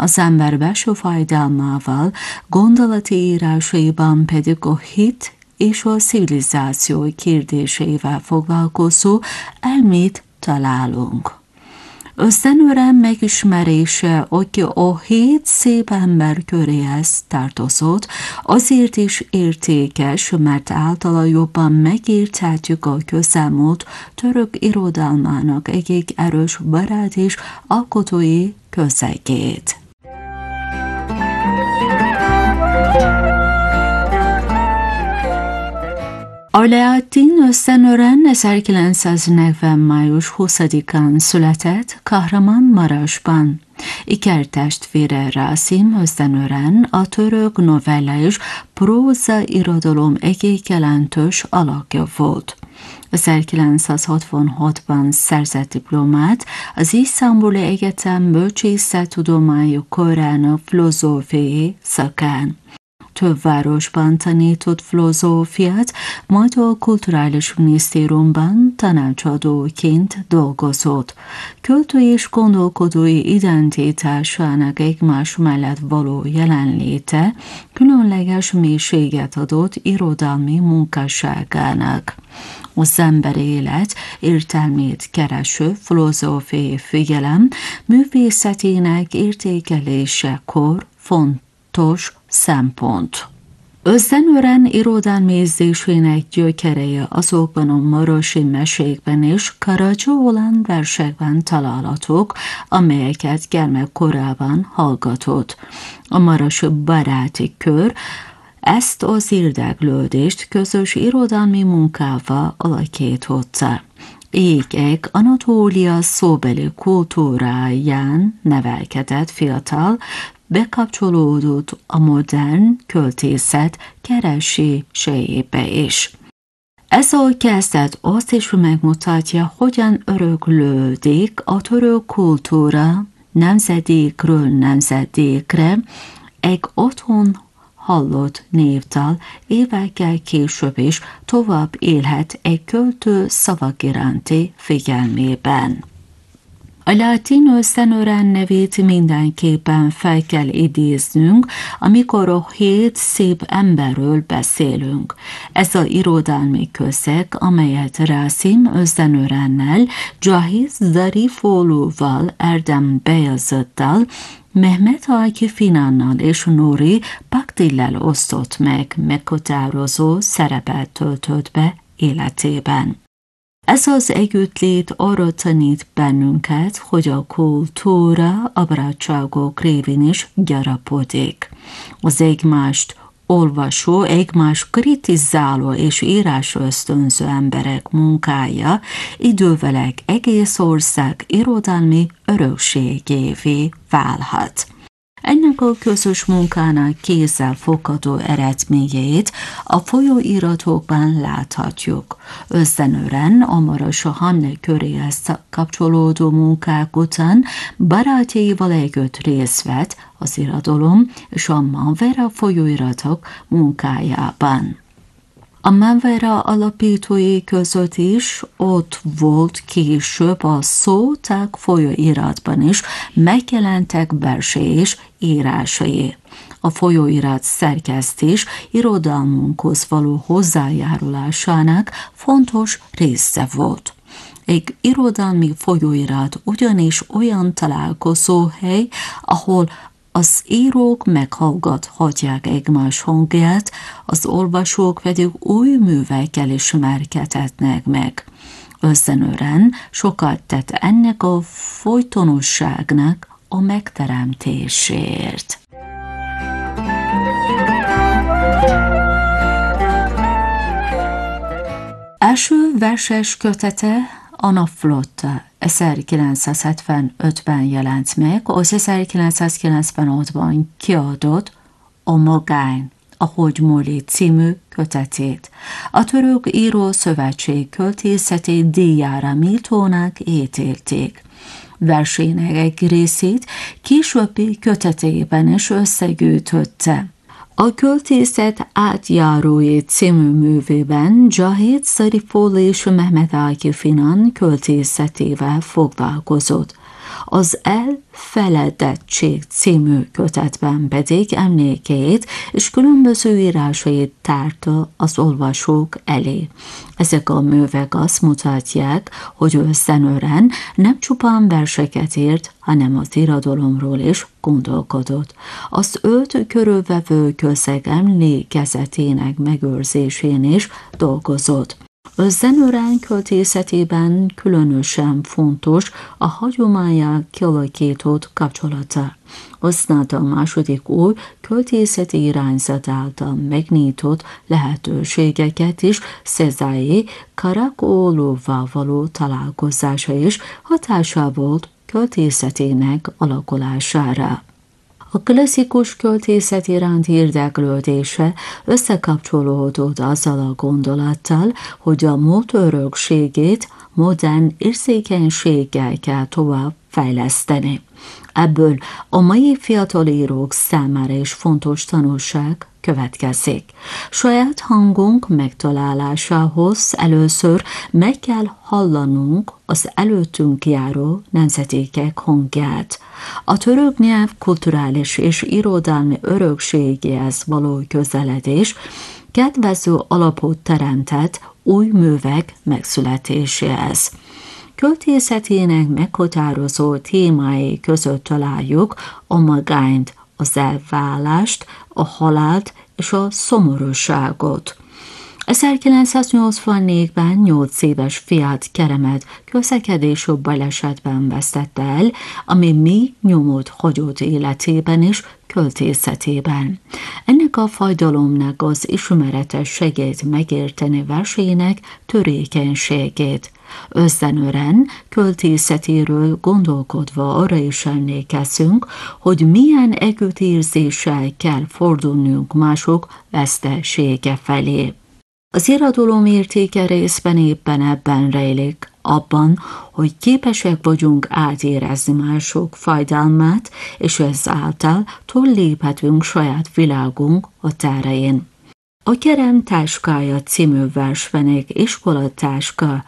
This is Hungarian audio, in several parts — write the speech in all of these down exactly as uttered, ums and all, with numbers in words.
az ember belső fájdalmával, gondolati írásaiban pedig a hit és a civilizáció kérdéseivel foglalkozó elmét találunk. Ösztönőren megismerése, aki a hét szép ember köréhez tartozott, azért is értékes, mert általa jobban megérthetjük a közelmúlt török irodalmának egyik erős barát és alkotói közegét. Alaaddin Ösztönören ezerkilencszáznegyven. május huszadikán született Kahramanmaraşban. Ikertestvére Rasim Ösztönören a török novella és próza irodalom egyik jelentős alakja volt. ezerkilencszázhatvanhatban szerzett diplomát az Isztambuli Egyetem bölcsészettudományok karának filozófiai szakán. Több városban tanított filozófiát, majd a Kulturális Minisztériumban tanácsadóként dolgozott. Költői és gondolkodói identitásának egymás mellett való jelenléte különleges mélységet adott irodalmi munkásságának. Az emberi élet értelmét kereső filozófiai figyelem művészetének értékelésekor fontos szempont. Ösztönören irodalmérzésének gyökerei azokban a marasi mesékben és Karacaoğlan versekben találhatók, amelyeket gyermekkorában hallgatott. A marasi baráti kör ezt az érdeklődést közös irodalmi munkával alakította. Égek Anatólia szóbeli kultúráján nevelkedett fiatal, bekapcsolódott a modern költészet kereséseibe is. Ez a kezdet azt is megmutatja, hogyan öröklődik a török kultúra nemzedékről nemzedékre, egy otthon hallott névtal évekkel később is tovább élhet egy költő szavak iránti figyelmében. Alaaddin Ösztönören nevét mindenképpen fel kell idéznünk, amikor a hét szép emberről beszélünk. Ez a irodalmi közeg, amelyet Rasim Ösztönörennel, Cahit Zarifoğlu'val, Erdem Beyazıt'tal, Mehmet Akif İnan'nal és Nuri Pakdil'lel osztott meg, meghatározó szerepet töltött be életében. Ez az együttlét arra tanít bennünket, hogy a kultúra a barátságok révén is gyarapodik. Az egymást olvasó, egymás kritizáló és írásra ösztönző emberek munkája idővel egy egész ország irodalmi örökségévé válhat. Ennek a közös munkának kézzel fogható eredményeit a folyóiratokban láthatjuk. Ösztönören a marasi Hamle köréhez kapcsolódó munkák után barátjaival együtt részt vett az irodalom és a Manvera folyóiratok munkájában. A Manvera alapítói között is ott volt később a Szótag folyóiratban is megjelentek versei és írásai. A folyóirat szerkesztés irodalmunkhoz való hozzájárulásának fontos része volt. Egy irodalmi folyóirat ugyanis olyan találkozóhely, ahol az írók meghallgathatják egymás hangját, az olvasók pedig új művekkel ismerkedhetnek meg. Ösztönören sokat tett ennek a folytonosságnak a megteremtéséért. Első verses kötete a Napflotta ezerkilencszázhetvenötben jelent meg, az ezerkilencszázkilencvenhatban kiadott A Magány, ahogy múlik című kötetét. A Török Író Szövetség költészeti díjára méltónak ítélték. Versének egy részét későbbi kötetében is összegyűjtötte. A költészet átjárói című művében Cahit Zarifoğlu és Mehmet Akif İnan költészetével foglalkozott. Az Elfeledettség című kötetben pedig emlékeit és különböző írásait tárta az olvasók elé. Ezek a művek azt mutatják, hogy Őszenőren nem csupán verseket írt, hanem az irodalomról is gondolkodott. Az őt körülvevő közeg emlékezetének megőrzésén is dolgozott. Őszenőren költészetében különösen fontos a hagyománnyal kialakított kapcsolata. Használta a második új költészeti irányzat által megnyitott lehetőségeket is, Szezai Karakollóval való találkozása is hatással volt költészetének alakulására. A klasszikus költészet iránt érdeklődése összekapcsolódott azzal a gondolattal, hogy a múlt örökségét modern érzékenységgel kell tovább fejleszteni. Ebből a mai fiatal írók számára is fontos tanulság következik. Saját hangunk megtalálásához először meg kell hallanunk az előttünk járó nemzedékek hangját. A török nyelv kulturális és irodalmi örökségéhez való közeledés kedvező alapot teremtett új művek megszületéséhez. Költészetének meghatározó témái között találjuk a magányt, az elválást, a halált és a szomorúságot. ezerkilencszáznyolcvannégyben nyolc éves fiát Keremet közlekedési balesetben vesztette el, ami mély nyomot hagyott életében és költészetében. Ennek a fájdalomnak az ismeretes segít megérteni versének törékenységét. Őszenőren költészetéről gondolkodva arra is emlékezünk, hogy milyen együttérzéssel kell fordulnunk mások vesztesége felé. Az irodalom értéke részben éppen ebben rejlik, abban, hogy képesek vagyunk átérezni mások fájdalmát, és ezáltal túlléphetünk saját világunk határain. A Kerem táskája című versvenék iskolatáska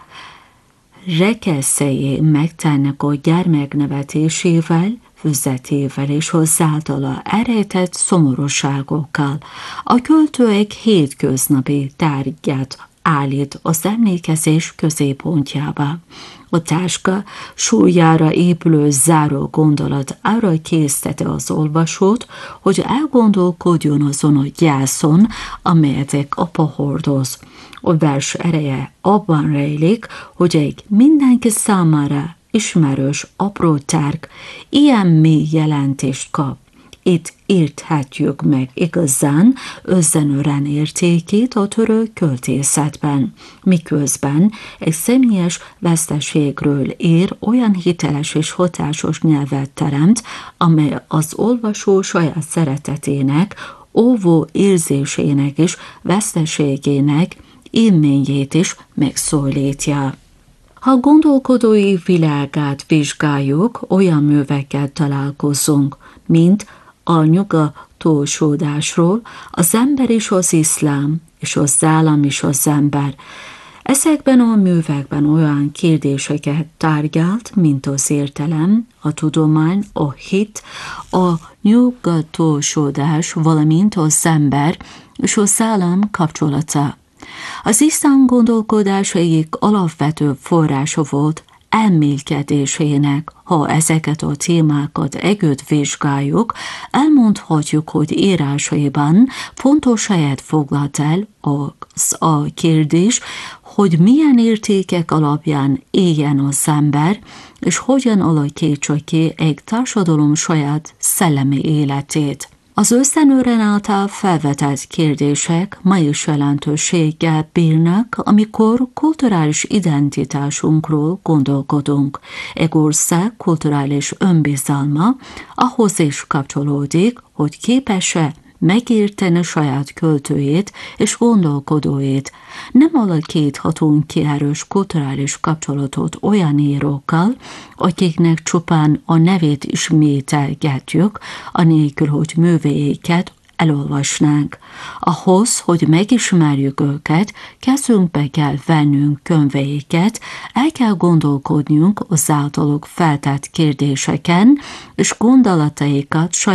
rekeszei megtennek a gyermek nevetésével, füzetével és hozzátala elrejtett szomorúságokkal. A költő egy hétköznapi tárgyát állít az emlékezés középpontjába. A táska súlyára épülő záró gondolat arra készteti az olvasót, hogy elgondolkodjon azon a gyászon, amelyet egy apa hordoz. A vers ereje abban rejlik, hogy egy mindenki számára ismerős apró tárg ilyen mély jelentést kap. Itt érthetjük meg igazán Őszenőren értékét a török költészetben, miközben egy személyes veszteségről ír, olyan hiteles és hatásos nyelvet teremt, amely az olvasó saját szeretetének, óvó érzésének és veszteségének élményét is megszólítja. Ha gondolkodói világát vizsgáljuk, olyan művekkel találkozunk, mint a nyugatósodásról, az ember és az iszlám, és az állam és az ember. Ezekben a művekben olyan kérdéseket tárgyalt, mint az értelem, a tudomány, a hit, a nyugatósodás, valamint az ember és az állam kapcsolata. Az iszlám gondolkodása egyik alapvető forrása volt elmélkedésének. Ha ezeket a témákat együtt vizsgáljuk, elmondhatjuk, hogy írásaiban fontos helyet foglalt el az a kérdés, hogy milyen értékek alapján éljen az ember, és hogyan alakítsa ki egy társadalom saját szellemi életét. Az Őszenőren által felvetett kérdések ma is jelentőséggel bírnak, amikor kulturális identitásunkról gondolkodunk. Egy ország kulturális önbizalma ahhoz is kapcsolódik, hogy képes-e megérteni saját költőjét és gondolkodóit. Nem alakíthatunk ki erős kulturális kapcsolatot olyan írókkal, akiknek csupán a nevét ismételgetjük, anélkül, hogy művéiket elolvasnánk. Ahhoz, hogy megismerjük őket, kezünkbe kell vennünk könyveiket, el kell gondolkodnunk az általuk feltett kérdéseken, és gondolataikat